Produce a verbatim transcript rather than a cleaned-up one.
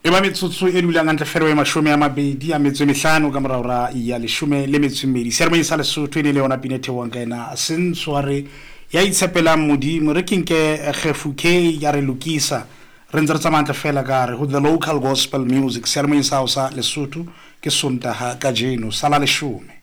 e ba metsotso e dulang hantle fela ya mashome a mabedi a metso e mehlano ka morao ra ya leshome le metso e mmedi sermong sa Lesotho ene le yona Pinete wa nkena a sentsware ya itshepelang modimo re kinke kgefuke ya re lokisa re ntse re tsamaya fela ka re ho the local gospel music sermong sa Lesotho ke Sontaha ka jeno sala leshome